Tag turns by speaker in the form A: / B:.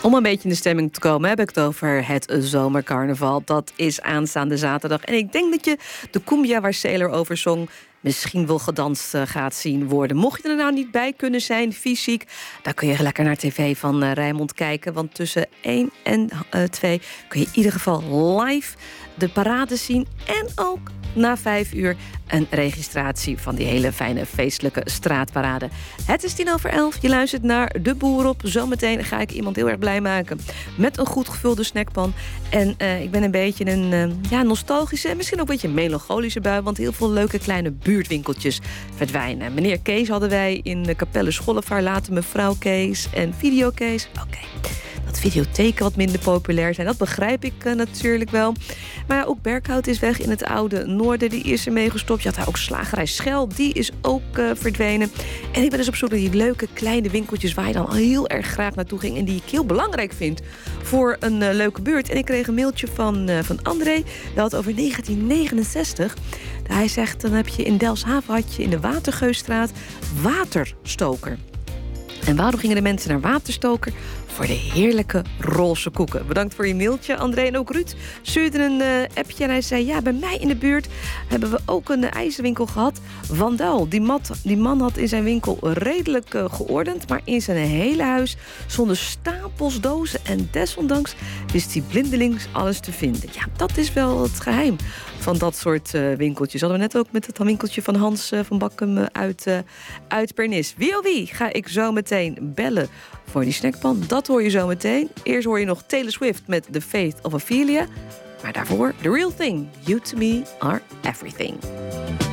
A: Om een beetje in de stemming te komen heb ik het over het zomercarnaval. Dat is aanstaande zaterdag. En ik denk dat je de cumbia waar Sailor over zong misschien wel gedanst gaat zien worden. Mocht je er nou niet bij kunnen zijn, fysiek, dan kun je lekker naar tv van Rijnmond kijken. Want tussen 1 en 2 kun je in ieder geval live de parade zien. En ook na 5 uur een registratie van die hele fijne feestelijke straatparade. Het is 11:10. Je luistert naar De Boer op. Zometeen ga ik iemand heel erg blij maken met een goed gevulde snackpan. En ik ben een beetje een nostalgische en misschien ook een beetje een melancholische bui, want heel veel leuke kleine buurtwinkeltjes verdwijnen. Meneer Kees hadden wij in de Capelle Schollevaar, later mevrouw Kees en Videokees. Oké. Dat videotheken wat minder populair zijn, dat begrijp ik natuurlijk wel. Maar ja, ook Berkhout is weg in het oude noorden. Die is ermee gestopt. Je had daar ook slagerij Schel. Die is ook verdwenen. En ik ben dus op zoek naar die leuke kleine winkeltjes waar je dan al heel erg graag naartoe ging en die ik heel belangrijk vind voor een leuke buurt. En ik kreeg een mailtje van André. Dat had over 1969. Hij zegt, dan heb je in Delfshaven had je in de Watergeusstraat Waterstoker. En waarom gingen de mensen naar Waterstoker? Voor de heerlijke roze koeken. Bedankt voor je mailtje, André. En ook Ruud stuurde een appje en hij zei, ja, bij mij in de buurt hebben we ook een ijzerwinkel gehad. Vandal. Die man had in zijn winkel redelijk geordend, maar in zijn hele huis stonden stapels dozen. En desondanks wist hij blindelings alles te vinden. Ja, dat is wel het geheim van dat soort winkeltjes. Hadden we net ook met het winkeltje van Hans van Bakkum uit Pernis. Wie ga ik zo meteen bellen voor die snackpan. Dat hoor je zo meteen. Eerst hoor je nog Taylor Swift met The Faith of Ophelia. Maar daarvoor The Real Thing. You to me are everything.